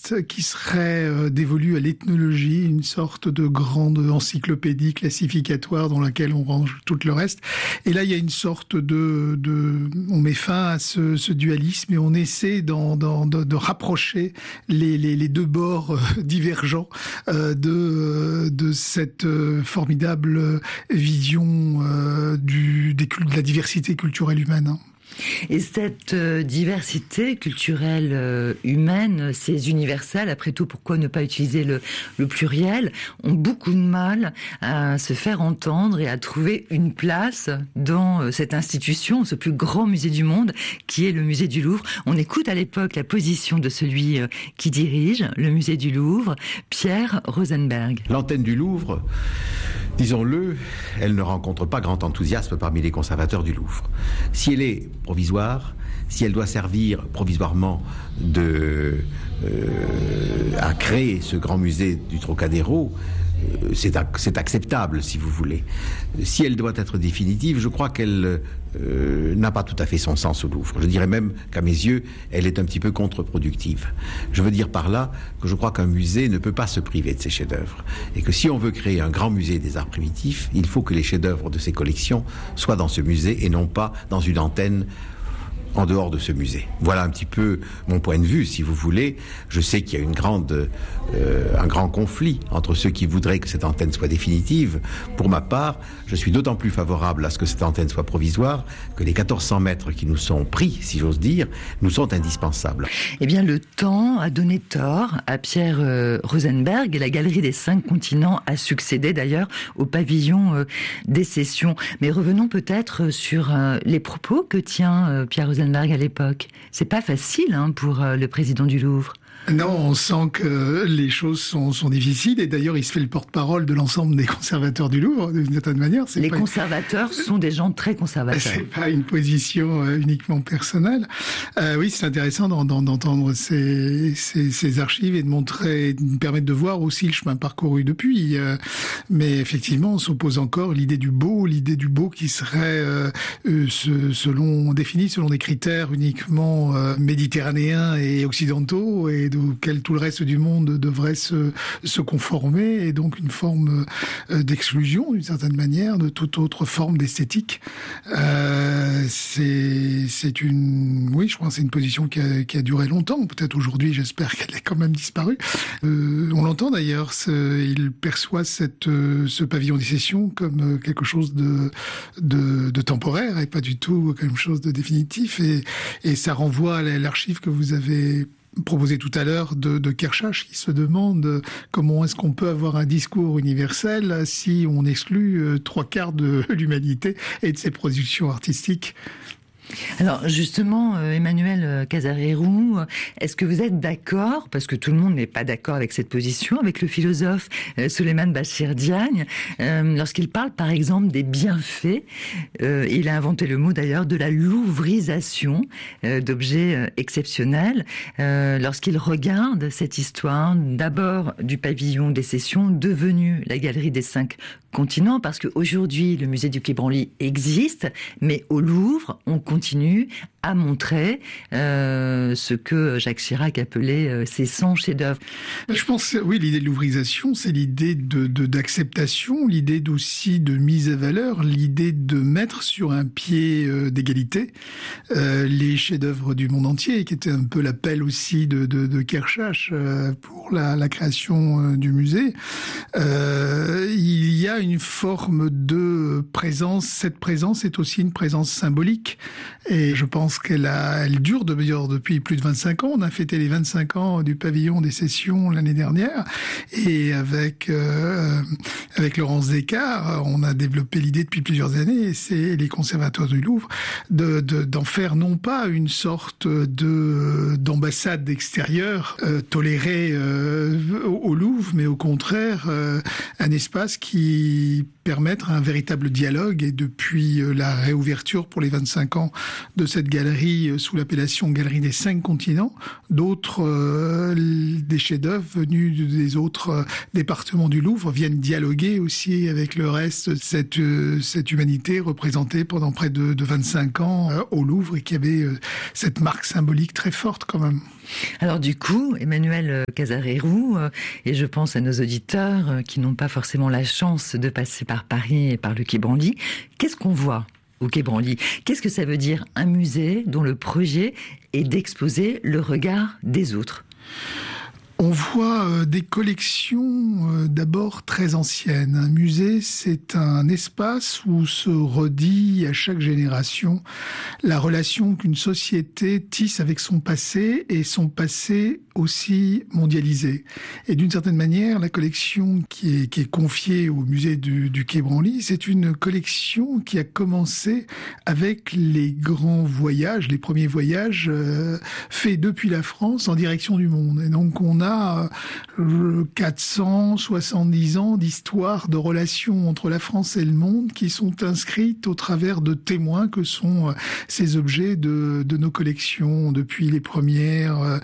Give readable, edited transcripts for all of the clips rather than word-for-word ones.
vaste, qui serait dévolue à l'ethnologie, une sorte de grande encyclopédie classificatoire dans laquelle on range tout le reste. Et là, il y a une sorte on met fin à ce dualisme et on essaie de rapprocher les deux bords divergents de cette formidable vision de la diversité culturelle humaine. Et cette diversité culturelle humaine, ces universels, après tout, pourquoi ne pas utiliser le pluriel, ont beaucoup de mal à se faire entendre et à trouver une place dans cette institution, ce plus grand musée du monde, qui est le musée du Louvre. On écoute à l'époque la position de celui qui dirige le musée du Louvre, Pierre Rosenberg. L'antenne du Louvre, disons-le, elle ne rencontre pas grand enthousiasme parmi les conservateurs du Louvre. Si elle est provisoire, si elle doit servir provisoirement à créer ce grand musée du Trocadéro, c'est acceptable, si vous voulez. Si elle doit être définitive, je crois qu'elle n'a pas tout à fait son sens au Louvre. Je dirais même qu'à mes yeux, elle est un petit peu contre-productive. Je veux dire par là que je crois qu'un musée ne peut pas se priver de ses chefs-d'œuvre. Et que si on veut créer un grand musée des arts primitifs, il faut que les chefs-d'œuvre de ses collections soient dans ce musée et non pas dans une antenne en dehors de ce musée. Voilà un petit peu mon point de vue, si vous voulez. Je sais qu'il y a un grand conflit entre ceux qui voudraient que cette antenne soit définitive. Pour ma part, je suis d'autant plus favorable à ce que cette antenne soit provisoire que les 1400 mètres qui nous sont pris, si j'ose dire, nous sont indispensables. Eh bien, le temps a donné tort à Pierre Rosenberg et la Galerie des 5 continents a succédé d'ailleurs au pavillon des Sessions. Mais revenons peut-être sur les propos que tient Pierre Rosenberg à l'époque. C'est pas facile pour le président du Louvre. Non, on sent que les choses sont difficiles et d'ailleurs il se fait le porte-parole de l'ensemble des conservateurs du Louvre d'une certaine manière. Les conservateurs sont des gens très conservateurs. C'est pas une position uniquement personnelle. Oui, c'est intéressant d'entendre ces archives et de permettre de voir aussi le chemin parcouru depuis. Mais effectivement, on s'oppose encore l'idée du beau qui serait défini selon des critères uniquement méditerranéens et occidentaux et auquel tout le reste du monde devrait se conformer, et donc une forme d'exclusion, d'une certaine manière, de toute autre forme d'esthétique. Oui, je pense que c'est une position qui a duré longtemps. Peut-être aujourd'hui, j'espère qu'elle est quand même disparue. On l'entend d'ailleurs, il perçoit ce pavillon des Sessions comme quelque chose de temporaire et pas du tout quelque chose de définitif. Et ça renvoie à l'archive que vous avez proposé tout à l'heure de Kershach, qui se demande comment est-ce qu'on peut avoir un discours universel si on exclut 3/4 de l'humanité et de ses productions artistiques. Alors justement, Emmanuel Casarero, est-ce que vous êtes d'accord, parce que tout le monde n'est pas d'accord avec cette position, avec le philosophe Souleymane Bachir Diagne, lorsqu'il parle par exemple des bienfaits, il a inventé le mot d'ailleurs de la louvrisation d'objets exceptionnels, lorsqu'il regarde cette histoire d'abord du pavillon des Sessions devenu la Galerie des 5 continents, parce qu'aujourd'hui le musée du Quai Branly existe, mais au Louvre on continue à montrer ce que Jacques Chirac appelait ses 100 chefs-d'œuvre. Je pense, oui, l'idée de l'ouvrisation, c'est l'idée d'acceptation, l'idée aussi de mise à valeur, l'idée de mettre sur un pied d'égalité les chefs-d'œuvre du monde entier, qui était un peu l'appel aussi de Kershach pour la création du musée. Il y a une forme de présence. Cette présence est aussi une présence symbolique. Et je pense qu'elle dure depuis plus de 25 ans. On a fêté les 25 ans du pavillon des Sessions l'année dernière. Et avec Laurence Descartes, on a développé l'idée depuis plusieurs années, et c'est les conservateurs du Louvre, d'en faire non pas une sorte d'ambassade extérieure tolérée au Louvre, mais au contraire un espace qui permettre un véritable dialogue. Et depuis la réouverture pour les 25 ans de cette galerie sous l'appellation Galerie des 5 continents, des des chefs-d'œuvre venus des autres départements du Louvre viennent dialoguer aussi avec le reste de cette humanité représentée pendant près de 25 ans au Louvre et qui avait cette marque symbolique très forte quand même. Alors du coup, Emmanuel Casarero, et je pense à nos auditeurs qui n'ont pas forcément la chance de passer par Paris et par le Quai Branly, qu'est-ce qu'on voit au Quai Branly? Qu'est-ce que ça veut dire un musée dont le projet est d'exposer le regard des autres? On voit des collections d'abord très anciennes. Un musée, c'est un espace où se redit à chaque génération la relation qu'une société tisse avec son passé et son passé aussi mondialisé. Et d'une certaine manière, la collection qui est confiée au musée du Quai Branly, c'est une collection qui a commencé avec les grands voyages, les premiers voyages faits depuis la France en direction du monde. Et donc on a 470 ans d'histoire de relations entre la France et le monde qui sont inscrites au travers de témoins que sont ces objets de nos collections, depuis les premières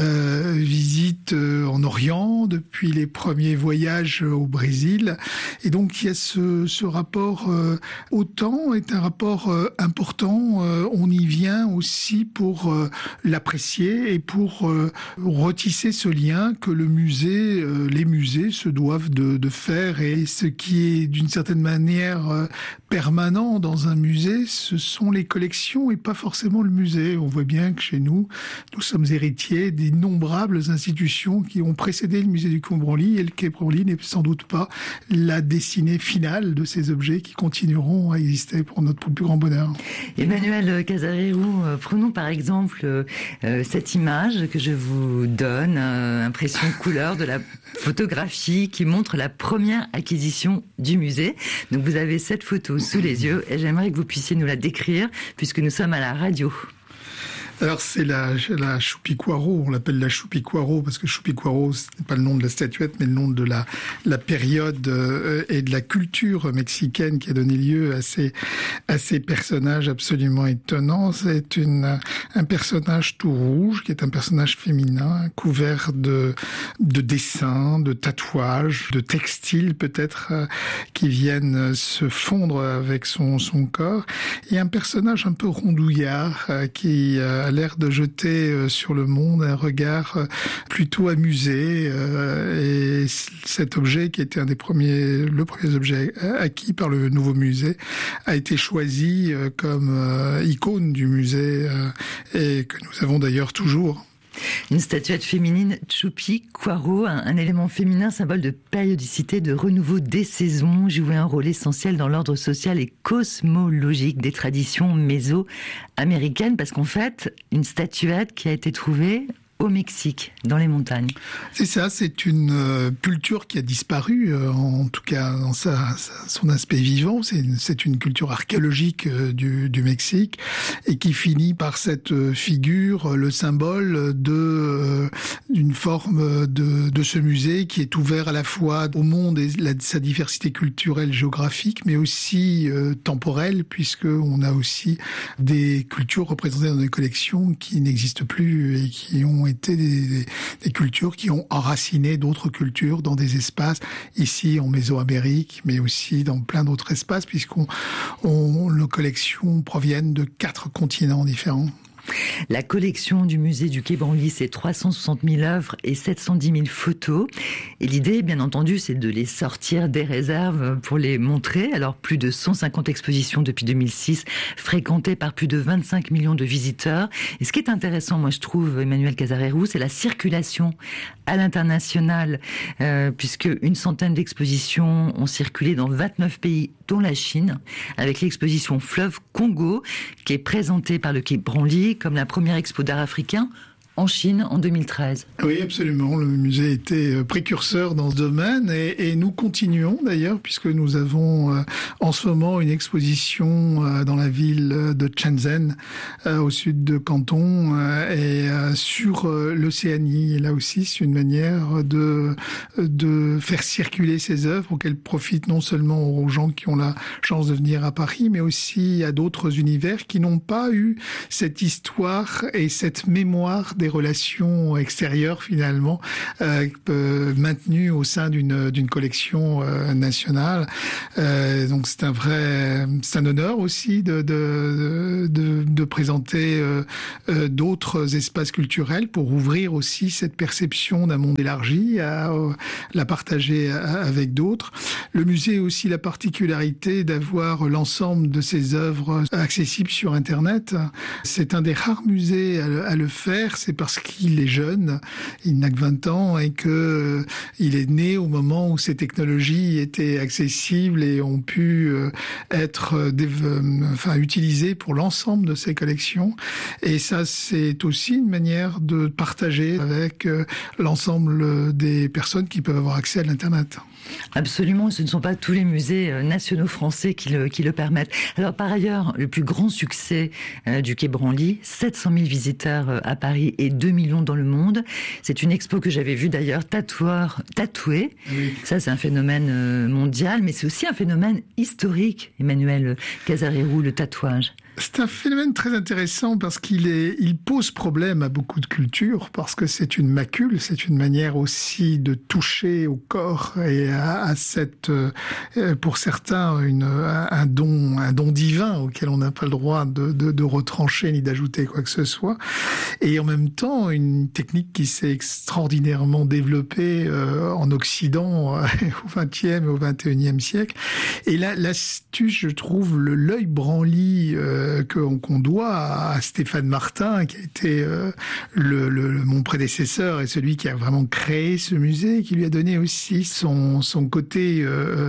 visites en Orient, depuis les premiers voyages au Brésil. Et donc il y a ce rapport au temps est un rapport important. On y vient aussi pour l'apprécier et pour retisser ce lien que les musées se doivent de faire. Et ce qui est d'une certaine manière permanent dans un musée, ce sont les collections et pas forcément le musée. On voit bien que chez nous sommes héritiers d'innombrables institutions qui ont précédé le musée du Quai Branly, et le Quai Branly n'est sans doute pas la destinée finale de ces objets qui continueront à exister pour notre plus grand bonheur. Emmanuel Casarero, prenons par exemple cette image que je vous donne, impression couleur de la photographie qui montre la première acquisition du musée. Donc vous avez cette photo sous les yeux et j'aimerais que vous puissiez nous la décrire puisque nous sommes à la radio. Alors c'est la Choupicuaro, on l'appelle la Choupicuaro parce que Choupicuaro, ce n'est pas le nom de la statuette, mais le nom de la période et de la culture mexicaine qui a donné lieu à ces personnages absolument étonnants. C'est un personnage tout rouge, qui est un personnage féminin, couvert de dessins, de tatouages, de textiles peut-être, qui viennent se fondre avec son corps. Et un personnage un peu rondouillard qui a l'air de jeter sur le monde un regard plutôt amusé. Et cet objet, qui était le premier objet acquis par le nouveau musée, a été choisi comme icône du musée et que nous avons d'ailleurs toujours. Une statuette féminine Choupicuaro, un élément féminin, symbole de périodicité, de renouveau des saisons, jouait un rôle essentiel dans l'ordre social et cosmologique des traditions méso-américaines, parce qu'en fait, une statuette qui a été trouvée au Mexique, dans les montagnes. C'est ça, c'est une culture qui a disparu, en tout cas dans son aspect vivant. C'est une culture archéologique du Mexique et qui finit par cette figure, le symbole d'une forme de ce musée qui est ouvert à la fois au monde et sa diversité culturelle géographique, mais aussi temporelle, puisque on a aussi des cultures représentées dans des collections qui n'existent plus et qui ont été des cultures qui ont enraciné d'autres cultures dans des espaces, ici en Mésoamérique, mais aussi dans plein d'autres espaces, nos collections proviennent de 4 continents différents. La collection du musée du Quai Branly, c'est 360 000 œuvres et 710 000 photos. Et l'idée, bien entendu, c'est de les sortir des réserves pour les montrer. Alors, plus de 150 expositions depuis 2006, fréquentées par plus de 25 millions de visiteurs. Et ce qui est intéressant, moi, je trouve, Emmanuel Casarero, c'est la circulation à l'international, puisque une centaine d'expositions ont circulé dans 29 pays, dont la Chine, avec l'exposition Fleuve Congo, qui est présentée par le Quai Branly comme la première expo d'art africain en Chine en 2013. Oui, absolument. Le musée était précurseur dans ce domaine et nous continuons d'ailleurs, puisque nous avons en ce moment une exposition dans la ville de Shenzhen, au sud de Canton, et sur l'Océanie. Et là aussi, c'est une manière de faire circuler ces œuvres pour qu'elles profitent non seulement aux gens qui ont la chance de venir à Paris, mais aussi à d'autres univers qui n'ont pas eu cette histoire et cette mémoire des des relations extérieures finalement maintenues au sein d'une collection nationale. Donc c'est un honneur aussi de présenter d'autres espaces culturels pour ouvrir aussi cette perception d'un monde élargi, à la partager avec d'autres. Le musée a aussi la particularité d'avoir l'ensemble de ses œuvres accessibles sur Internet. C'est un des rares musées à le faire, c'est parce qu'il est jeune, il n'a que 20 ans et que il est né au moment où ces technologies étaient accessibles et ont pu être utilisées pour l'ensemble de ses collections. Et ça, c'est aussi une manière de partager avec l'ensemble des personnes qui peuvent avoir accès à l'Internet. Absolument, ce ne sont pas tous les musées nationaux français qui le permettent. Alors par ailleurs, le plus grand succès du Quai Branly, 700 000 visiteurs à Paris et 2 millions dans le monde. C'est une expo que j'avais vue d'ailleurs, tatoué. Oui. Ça, c'est un phénomène mondial, mais c'est aussi un phénomène historique, Emmanuel Casarero, le tatouage. C'est un phénomène très intéressant parce il pose problème à beaucoup de cultures, parce que c'est une macule, c'est une manière aussi de toucher au corps et à cette, pour certains, un don divin auquel on n'a pas le droit de retrancher ni d'ajouter quoi que ce soit. Et en même temps, une technique qui s'est extraordinairement développée en Occident au XXe et au XXIe siècle. Et là, l'astuce, je trouve, l'œil Branly qu'on doit à Stéphane Martin, qui a été mon prédécesseur et celui qui a vraiment créé ce musée, qui lui a donné aussi son côté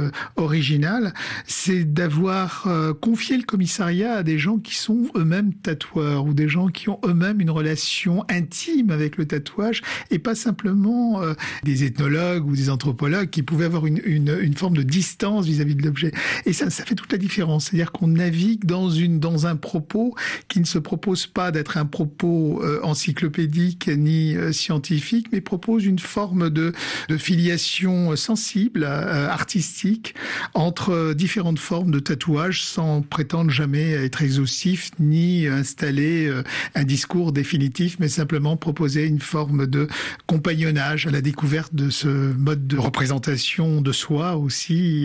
original, c'est d'avoir confié le commissariat à des gens qui sont eux-mêmes tatoueurs ou des gens qui ont eux-mêmes une relation intime avec le tatouage et pas simplement des ethnologues ou des anthropologues qui pouvaient avoir une forme de distance vis-à-vis de l'objet. Et ça fait toute la différence. C'est-à-dire qu'on navigue dans un propos qui ne se propose pas d'être un propos encyclopédique ni scientifique, mais propose une forme de filiation sensible, artistique, entre différentes formes de tatouage, sans prétendre jamais être exhaustif ni installer un discours définitif, mais simplement proposer une forme de compagnonnage à la découverte de ce mode de représentation de soi aussi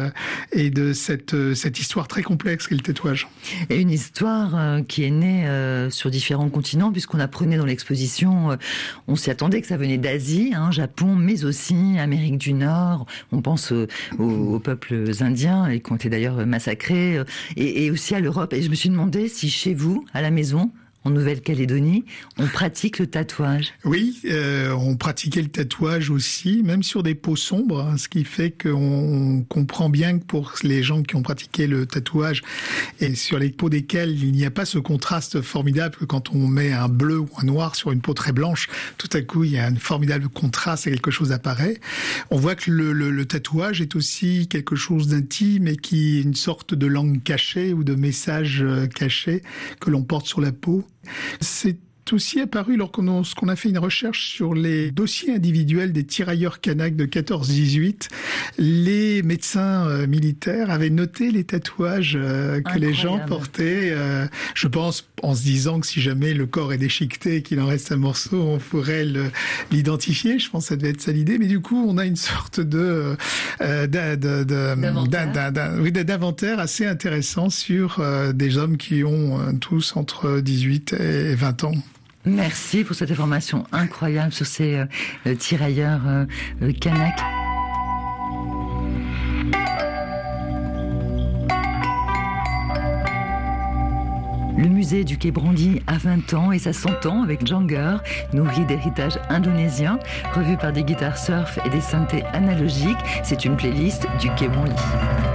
et de cette histoire très complexe qu'est le tatouage. Et une histoire qui est née sur différents continents, puisqu'on apprenait dans l'exposition, on s'y attendait que ça venait d'Asie, Japon, mais aussi Amérique du Nord. On pense aux peuples indiens, et qui ont été d'ailleurs massacrés, et aussi à l'Europe. Et je me suis demandé si chez vous, à la maison, en Nouvelle-Calédonie, on pratique le tatouage. Oui, on pratiquait le tatouage aussi, même sur des peaux sombres, ce qui fait qu'on comprend bien que pour les gens qui ont pratiqué le tatouage et sur les peaux desquelles il n'y a pas ce contraste formidable que quand on met un bleu ou un noir sur une peau très blanche, tout à coup il y a un formidable contraste et quelque chose apparaît. On voit que le tatouage est aussi quelque chose d'intime et qui est une sorte de langue cachée ou de message caché que l'on porte sur la peau. C'est aussi apparu lorsqu'on a fait une recherche sur les dossiers individuels des tirailleurs kanaks de 14-18. Les médecins militaires avaient noté les tatouages que les gens portaient. Je pense, en se disant que si jamais le corps est déchiqueté et qu'il en reste un morceau, on pourrait l'identifier. Je pense que ça devait être ça l'idée. Mais du coup, on a une sorte d'inventaire assez intéressant sur des hommes qui ont tous entre 18 et 20 ans. Merci pour cette information incroyable sur ces tirailleurs kanaks. Le musée du Quai Branly a 20 ans et ça s'entend avec Djanger, nourri d'héritage indonésien, revu par des guitares surf et des synthés analogiques. C'est une playlist du Quai Branly.